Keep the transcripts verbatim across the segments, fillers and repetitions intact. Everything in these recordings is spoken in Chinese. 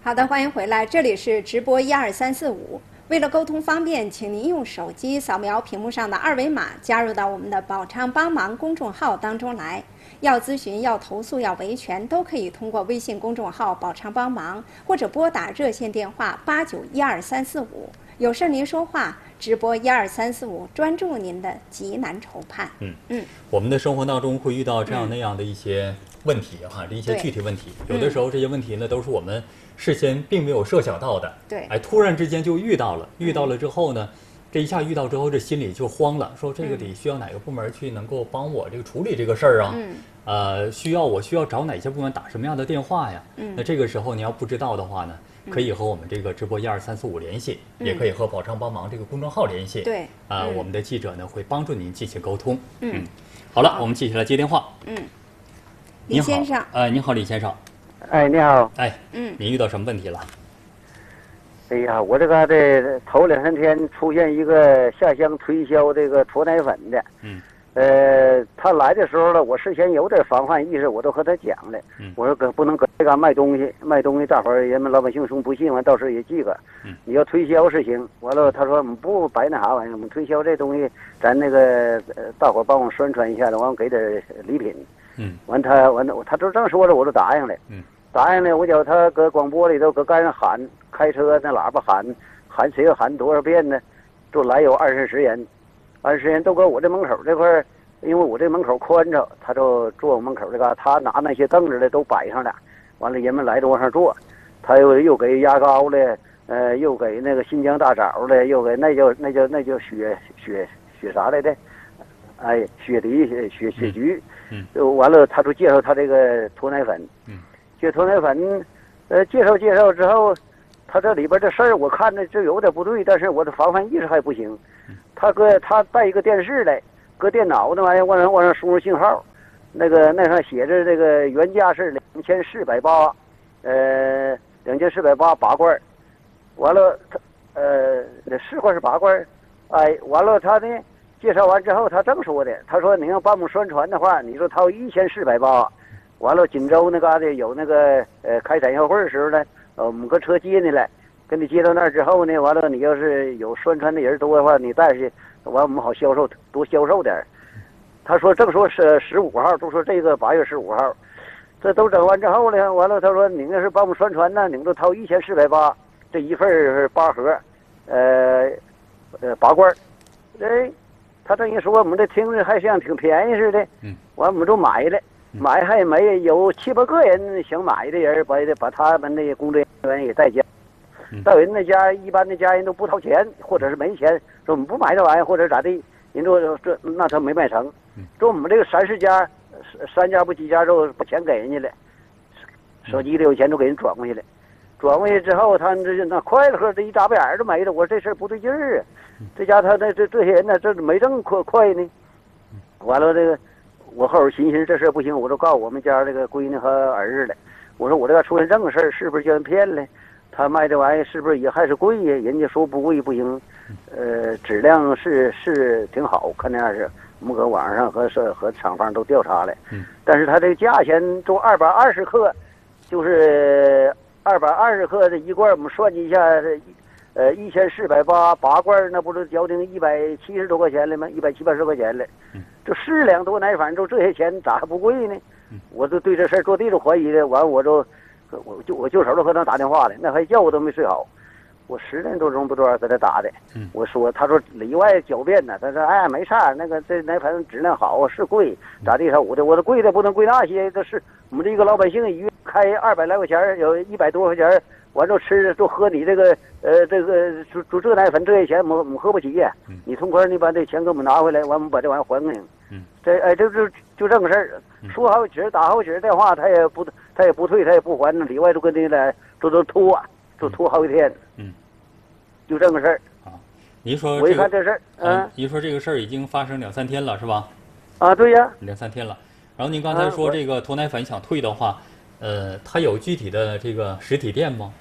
好的，欢迎回来，这里是直播一二三四五。为了沟通方便，请您用手机扫描屏幕上的二维码，加入到我们的宝昌帮忙公众号当中来。要咨询、要投诉、要维权，都可以通过微信公众号“宝昌帮忙”或者拨打热线电话八九一二三四五。有事您说话，直播一二三四五，专注您的急难愁盼。 嗯嗯，我们的生活当中会遇到这样那样的一些问题哈，这、嗯、一些具体问题，有的时候这些问题呢都是我们事先并没有设想到的。 对， 哎，突然之间就遇到了，遇到了之后呢，这一下遇到之后，这心里就慌了，说这个得需要哪个部门去能够帮我这个处理这个事儿啊？嗯，呃，需要我需要找哪些部门打什么样的电话呀？嗯，那这个时候你要不知道的话呢，可以和我们这个直播一二三四五联系，嗯、也可以和宝昌帮忙这个公众号联系。 对， 啊、呃嗯， 我们的记者呢会帮助您进行沟通。嗯，嗯好了，我们继续来接电话。 嗯，李先生， 呃，您好，李先生。 哎，你好。 哎，嗯，您遇到什么问题了？ 哎呀，我这个这头两三天出现一个下乡推销这个脱奶粉的，嗯，呃，他来的时候呢，我事先有点防范意识，我都和他讲了，嗯，我说搁不能搁这嘎卖东西，卖东西大伙儿人们老百姓说不信，完到时候也记个，嗯，你要推销是行，完了他说我们不白那啥玩意儿，我们推销这东西，咱那个呃大伙儿帮我宣传一下子，完我给点礼品，嗯，完他完他就这么说着，我就答应了，嗯。答应了，我叫他搁广播里头搁杆上喊，开车那喇叭喊，喊谁要喊多少遍呢？就来有二三十人，二十人都搁我这门口这块儿，因为我这门口宽敞，他就坐我门口这嘎，他拿那些凳子的都摆上了，完了人们来都往上坐，他又又给牙膏了，呃，又给那个新疆大枣了，又给那叫那叫那叫雪雪雪啥来的，哎，雪梨雪雪菊，嗯，就完了，他就介绍他这个脱奶粉，嗯。这脱奶粉，呃，介绍介绍之后，他这里边的事儿我看着就有点不对，但是我的防范意识还不行。他搁他带一个电视来，搁电脑那玩意儿往上往上输入信号，那个那上写着这个原价是两千四百八，呃，两千四百八八罐，完了他呃四罐是八罐，哎，完了他呢介绍完之后他这么说的，他说你要帮我们宣传的话，你说掏一千四百八。完了，锦州那嘎达有那个呃开展销会的时候呢，呃我们搁车接你来，跟你接到那儿之后呢，完了你要是有宣传的人多的话，你带去，完我们好销售多销售点。他说正说是十五号，都说这个八月十五号，这都整完之后呢，完了他说你要是帮我们宣传呢，你们都掏一千四百八，这一份是八盒，呃呃八罐，哎，他这一说我们这听着还像挺便宜似的，嗯，完我们都买了。买还没有七八个人想买的人，把把他们那工作人员也带家，到人那家一般的家人都不掏钱，或者是没钱，说我们不买这玩意儿，或者咋地，人说这那他没卖成，说我们这个三四家，三家不几家都把钱给人家了，手机里有钱都给人转过去了，转过去之后，他这那快了，这一眨巴眼都没了，我说这事儿不对劲儿啊，这家他那这这些人呢，这没这么快快呢，完了这个。我后边寻思这事不行，我就告诉我们家这个闺女和儿子了。我说我这个出现这个事儿，是不是叫人骗了？他卖这玩意儿是不是也还是贵呀？人家说不贵不行，呃，质量是是挺好，看那样是。我们搁网上和和和厂方都调查了，但是他这个价钱都二百二十克，就是二百二十克的一罐，我们算计一下，呃，一千四百八八罐，那不是交定一百七十多块钱了吗？一百七八十块钱了。这四两多奶粉，就这些钱咋还不贵呢？我就对这事儿坐地就怀疑了。完，我就我就我就手都和他打电话了，那还觉我都没睡好。我十点多钟不多少给他打的。我说，他说里外狡辩呢。他说，哎，没事儿，那个这奶粉质量好，是贵，咋地啥我的，我的贵的不能贵那些，这是我们这个老百姓一月开二百来块钱，有一百多块钱。完就吃就喝你这个呃这个就就这奶粉这些钱我们我们喝不起呀，嗯、你痛快你把这钱给我们拿回来，完我们把这玩意还给你。嗯，这哎这就就这个事儿，说好几打好几电话，他也不他也不退，他也不还，里外都跟你来这都拖，就拖好几天。嗯，就这个事儿。 啊，您说、这个、 我一看这事儿， 嗯、啊，您说这个事儿已经发生两三天了是吧？ 啊，对呀， 两三天了。然后您刚才说这个脱奶粉想退的话。呃，它有具体的这个实体店吗？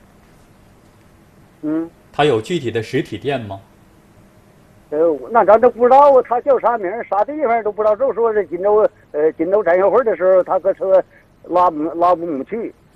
嗯， 它有具体的实体店吗？ 呃，那咱都不知道啊，他叫啥名，啥地方都不知道。就说是锦州，呃，锦州展销会的时候，他搁车拉拉我们去。 嗯，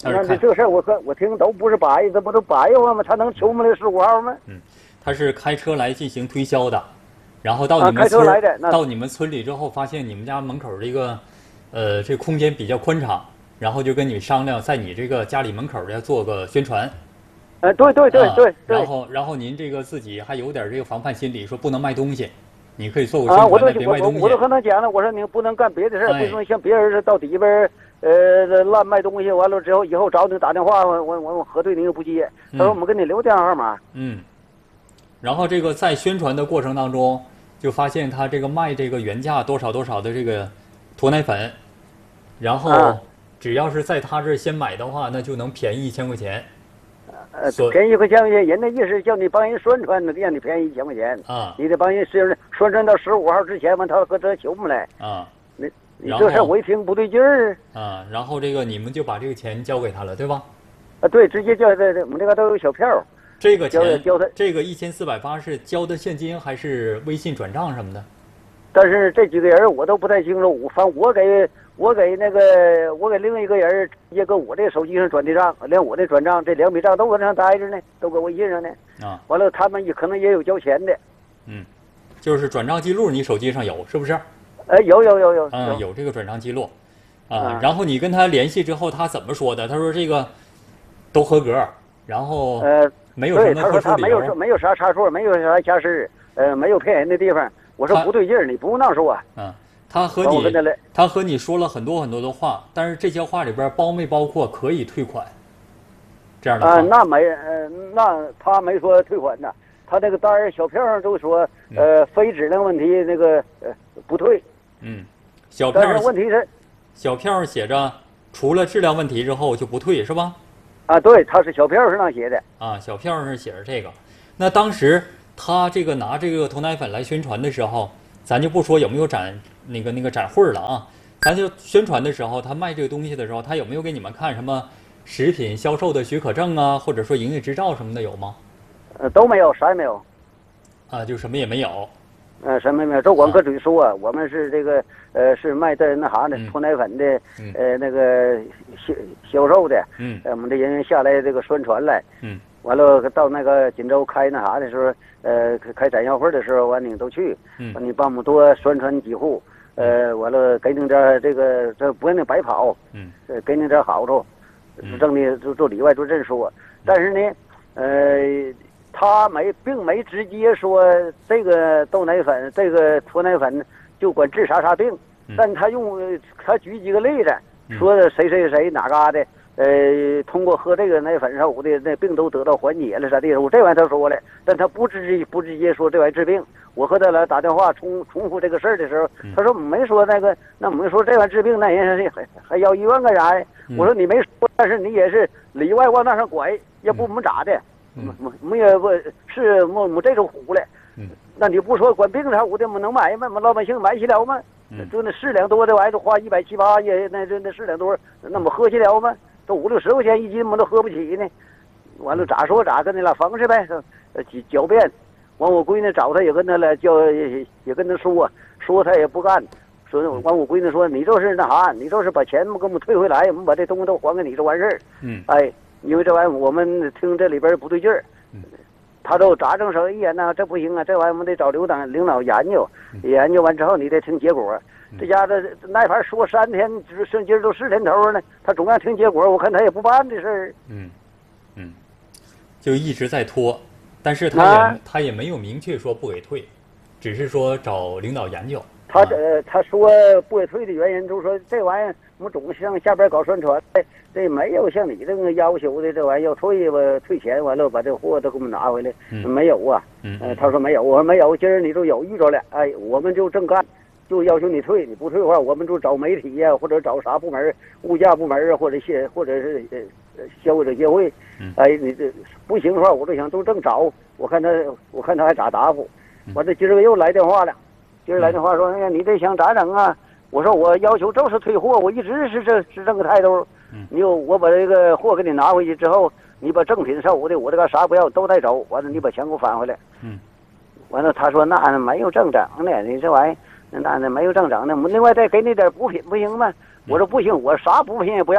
那你这事儿我可我听都不是八月，这不都八月份吗？他能求吗？那十五号吗？ 嗯，他是开车来进行推销的，然后到你们村、啊、到你们村里之后，发现你们家门口这个，呃，这空间比较宽敞，然后就跟你商量，在你这个家里门口要做个宣传。 呃，对对对对对。 然后然后您这个自己还有点这个防范心理，说不能卖东西。你可以做个宣传， 啊、 别卖东西。 我都和他讲了，我说你不能干别的事儿，不能像别人到底边呃乱卖东西，完了之后以后找你打电话，我我我核对你又不接。他说我们给你留电话号码。 嗯。然后这个在宣传的过程当中，就发现他这个卖这个原价多少多少的这个脱奶粉，然后只要是在他这儿先买的话，那就能便宜一千块钱。 呃，便宜一块钱，人的意思叫你帮人宣传，让你便宜一千块钱啊！ 你得帮人宣宣传到十五号之前完，他和这求不来啊！ 你你这事我一听不对劲儿啊！然后这个你们就把这个钱交给他了，对吧？ 啊，对，直接交这这我们这个都有小票。 这个钱交他这个一千四百八是交的现金还是微信转账什么的？ 但是这几个人我都不太清楚，反正我给。我给那个，我给另一个人也搁我这手机上转的账，连我的转账这两笔账都搁上待着呢，都搁微信上呢。 啊， 完了他们也可能也有交钱的。 嗯，就是转账记录你手机上有是不是？ 哎，有有有有。 啊，有这个转账记录，啊，啊然后你跟他联系之后，他怎么说的？他说这个都合格，然后呃没有什么特殊理由。 他说他没有没有啥差错，没有啥瑕疵，呃，没有骗人的地方。我说不对劲儿，你不能说。 嗯。他和你，他和你说了很多很多的话，但是这些话里边包没包括可以退款这样的话？ 啊，那没，呃，那他没说退款的，他那个单儿小票上都说，呃，非质量问题那个呃不退。 嗯，小票但是问题是， 小票上写着除了质量问题之后就不退，是吧？ 啊，对，他是小票上写的。 啊，小票上是写着这个。那当时他这个拿这个脱奶粉来宣传的时候，咱就不说有没有展。那个那个展会了啊，咱就宣传的时候，他卖这个东西的时候，他有没有给你们看什么食品销售的许可证啊，或者说营业执照什么的有吗？ 呃，都没有，啥也没有。 啊，就什么也没有。 呃，什么也没有，都光搁嘴说、啊，我们是这个呃是卖的那啥呢，脱奶粉的， 嗯、 呃那个销销售的， 嗯， 呃我们这人员下来这个宣传来， 嗯， 完了到那个锦州开那啥的时候，呃开展销会的时候，完你都去， 嗯， 你帮我们多宣传几户。呃，完了给你点这个，这不让你白跑， 嗯， 呃，给你点好处，挣的就做里外做这说，但是呢，呃，他没并没直接说这个豆奶粉，这个脱奶粉就管治啥啥病，但他用他举几个例子，说的谁谁谁哪嘎的，呃，通过喝这个奶粉啥我的那病都得到缓解了啥的，我这玩意他说了，但他不直接不直接说这玩意治病。我和他俩打电话重重复这个事儿的时候，他说没说那个，那我们说这玩意治病，那人还还要医院干啥呀？我说你没说，但是你也是里外往那上拐，也不么咋的，我我也不是我我这种虎了。那你不说管病啥我的，我能买吗？我老百姓买起了吗？就那四两多的玩意儿，都花一百七八也那这那四两多，那么喝起了吗？都五六十块钱一斤，我都喝不起呢。完了咋说咋跟你俩方式呗，呃狡辩。完我闺女找他也跟他来叫也也跟他说说他也不干，说完我闺女说你就是那啥，你就是把钱给我们退回来，我们把这东西都还给你就完事儿。 嗯， 哎，因为这玩意儿我们听这里边不对劲儿，他都咋整说？哎呀，那这不行啊，这玩意儿我们得找领导领导研究，研究完之后你得听结果。这家的那盘说三天，甚至都四天头呢，他总要听结果，我看他也不办这事儿。 嗯嗯，就一直在拖。但是他也、啊、他也没有明确说不给退，只是说找领导研究。 他呃他说不给退的原因就是说这玩意儿我们总上下边搞宣传，这没有像你这个要求的这玩意儿要退吧退钱完了把这货都给我们拿回来， 嗯、 没有啊。 嗯、 呃，他说没有，我说没有，今儿你就有遇着了，哎，我们就正干。就要求你退，你不退的话，我们就找媒体呀、啊，或者找啥部门，物价部门啊，或者些或者是呃消费者协会。哎，你这不行的话，我就想都正找，我看他，我看他还咋答复。完这今儿个又来电话了，今儿来电话说，哎呀，你这想咋整啊？我说我要求就是退货，我一直是这是这个态度。你有我把这个货给你拿回去之后，你把正品上我的我这个啥不要都带走，完了你把钱给我返回来。 嗯。 完了他说那没有正整的，你这玩意儿。那那没有正整的，我们另外再给你点补品不行吗？我说不行，我啥补品也不要，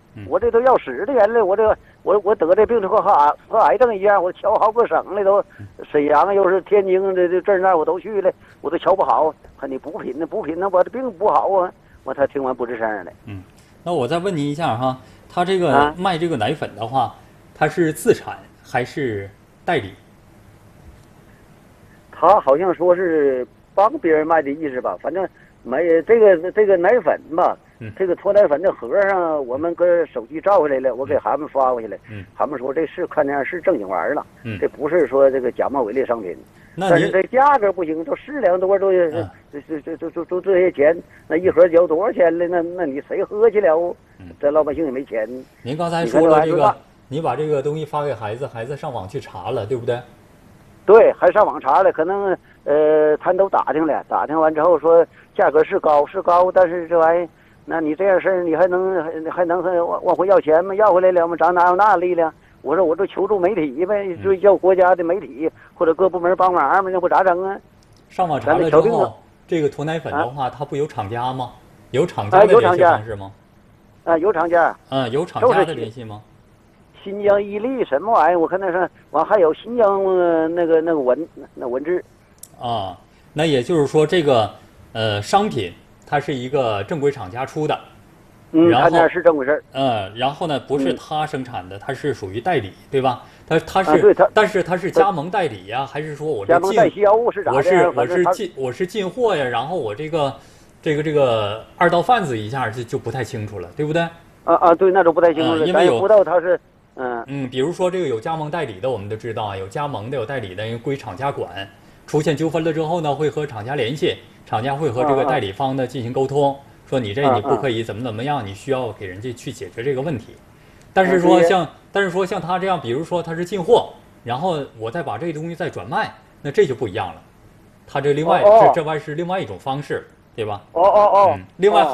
我这都要死的人了，我这个我我得这病和和和癌症一样，我瞧好个省了都，沈阳又是天津这这这那我都去了，我都瞧不好。和你补品呢，补品能把这病补好啊！我他听完不吱声了。 嗯，那我再问您一下哈，他这个、啊、卖这个奶粉的话，他是自产还是代理？ 他好像说是帮别人卖的意思吧，反正没这个这个奶粉吧。嗯、这个脱奶粉的盒上，我们搁手机照回来了，我给他们发过去了。嗯，他们说这是看样是正经玩意儿了，嗯，这不是说这个假冒伪劣商品。但是这价格不行，都四两多都这这这这这都这些钱，那一盒交多少钱了？那那你谁喝去了？嗯，这老百姓也没钱。 您刚才说的这个，你把这个东西发给孩子，孩子上网去查了，对不对？ 对，还上网查了，可能呃，他都打听了，打听完之后说价格是高是高，但是这玩意。那你这样事儿，你还能还还能往往回要钱吗？要回来了吗？咱哪有那力量？我说我就求助媒体呗，就叫国家的媒体或者各部门帮忙嘛，那不咋整啊？ 上网查了之后，这个脱奶粉的话，啊、它不有厂家吗？有厂家的联系方式吗？ 啊，有厂家。 嗯、啊，有厂家的联系吗？ 新疆伊利什么玩意儿？我看那上完还有新疆、呃、那个那个文那文字。 啊，那也就是说这个呃商品。它是一个正规厂家出的， 嗯，然后是正规事儿。 嗯，然后呢，不是他生产的，它是属于代理，对吧？它它是， 啊、对它但是它是加盟代理呀，还是说我这加盟代销是咋的？ 我是我是进我是进货呀，然后我这个这个这个二道贩子一下就就不太清楚了，对不对？ 啊啊，对，那就不太清楚了， 嗯、因为有不知道他是嗯嗯，比如说这个有加盟代理的，我们都知道啊，有加盟的，有代理的，因为归厂家管。出现纠纷了之后呢，会和厂家联系，厂家会和这个代理方呢进行沟通。说你这你不可以怎么怎么样，你需要给人家去解决这个问题。但是说像，但是说像他这样，比如说他是进货，然后我再把这个东西再转卖，那这就不一样了。他这另外这这外是另外一种方式，对吧？ 哦哦哦。 另外还。